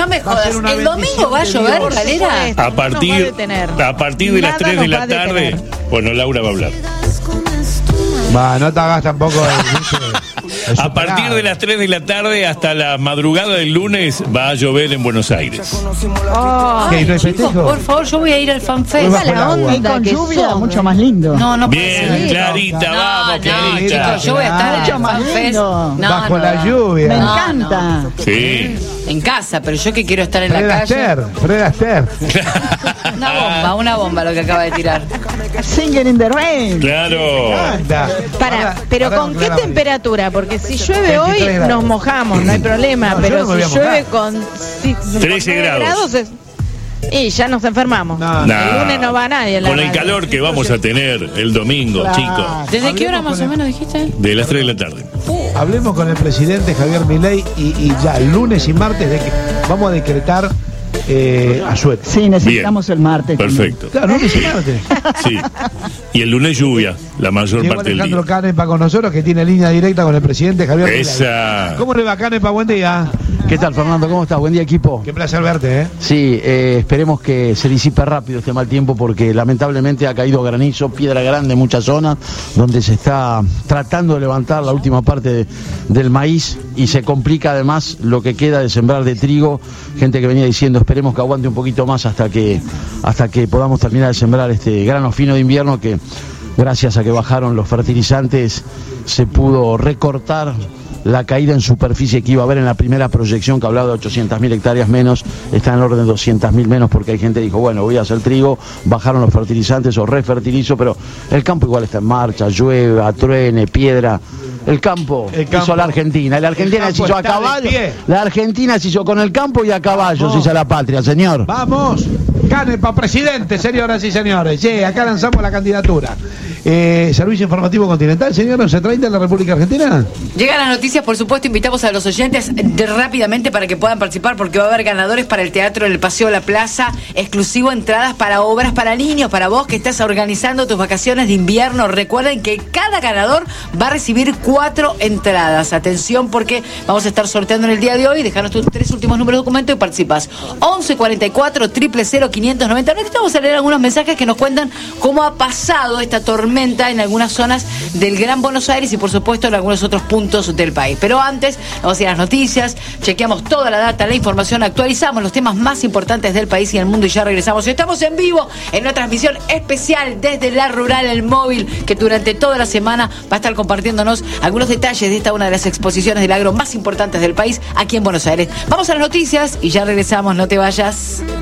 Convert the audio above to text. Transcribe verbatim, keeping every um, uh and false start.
No me jodas, ¿el domingo va a llover, Galera? A partir, a partir de las tres de la tarde, bueno, Laura va a hablar. Va, no te hagas tampoco. El, a partir de las tres de la tarde hasta la madrugada del lunes va a llover en Buenos Aires. Oh, ¿Qué, no hay chicos, festejo? por favor, yo voy a ir al FanFest. Bajo el agua. Y con lluvia, mucho más lindo. No, no puede Bien, ser. Clarita, No, vamos, no, Clarita. chicos, yo voy a estar en Mucho el más FanFest. lindo. No, Bajo no, la no. lluvia. Me No, encanta. Sí. En casa, pero yo que quiero estar en Fred la calle. Astaire, Fred Astaire. Una bomba, una bomba lo que acaba de tirar. Singing in the rain. Claro. Anda. Para, Ahora- pero ahora ¿con no qué la- temperatura? Porque si llueve hoy veintitrés grados. nos mojamos, no hay problema, No, yo pero no me voy a si llueve mojar. con si- con trece nueve grados. es- y ya nos enfermamos. No, El Nah. lunes no va nadie en la Con el radio. calor que vamos a tener el domingo, Claro. chicos. ¿Desde qué hora Hablemos más con o el- menos dijiste? De las tres de la tarde. Hablemos con el presidente Javier Milei y, y ya el lunes y martes de que vamos a decretar eh, asueto. Sí, necesitamos Bien. el martes. Perfecto. Claro, lunes y martes. Sí. Y el lunes lluvia, la mayor Llegó parte del Alejandro día. Canepa con nosotros, que tiene línea directa con el presidente Javier Milei. Esa. ¿Cómo le va, Canepa? Buen día. ¿Qué tal, Fernando? ¿Cómo estás? Buen día, equipo. Qué placer verte, ¿eh? Sí, eh, esperemos que se disipe rápido este mal tiempo porque lamentablemente ha caído granizo, piedra grande en muchas zonas donde se está tratando de levantar la última parte de- del maíz y se complica además lo que queda de sembrar de trigo. Gente que venía diciendo esperemos que aguante un poquito más hasta que, hasta que podamos terminar de sembrar este grano fino de invierno que gracias a que bajaron los fertilizantes se pudo recortar la caída en superficie que iba a haber en la primera proyección que hablaba de ochocientas mil hectáreas menos, está en el orden de doscientas mil menos porque hay gente que dijo, bueno, voy a hacer trigo, bajaron los fertilizantes o refertilizo, pero el campo igual está en marcha, llueve, truene, piedra. El campo, El campo. hizo la Argentina, y la Argentina El se campo hizo a está de caballo, pie. la Argentina se hizo con el campo y a caballo Vamos. se hizo la patria, señor. Vamos, Canepa, presidente, señoras y señores. Sí, acá lanzamos la candidatura. Eh, Servicio Informativo Continental, señor, ¿no se trae de la República Argentina? Llegan las noticias, por supuesto, invitamos a los oyentes de, rápidamente para que puedan participar porque va a haber ganadores para el Teatro del Paseo de la Plaza, exclusivo entradas para obras para niños, para vos que estás organizando tus vacaciones de invierno. Recuerden que cada ganador va a recibir cuatro entradas. Atención porque vamos a estar sorteando en el día de hoy. Dejanos tus tres últimos números de documento y participas. once cuarenta y cuatro, cero cero cero, quinientos noventa. Ahorita vamos a leer algunos mensajes que nos cuentan cómo ha pasado esta tormenta en algunas zonas del Gran Buenos Aires y por supuesto en algunos otros puntos del país. Pero antes, vamos a ir a las noticias, chequeamos toda la data, la información, actualizamos los temas más importantes del país y del mundo y ya regresamos. Estamos en vivo en una transmisión especial desde La Rural, el móvil, que durante toda la semana va a estar compartiéndonos algunos detalles de esta una de las exposiciones del agro más importantes del país aquí en Buenos Aires. Vamos a las noticias y ya regresamos, no te vayas.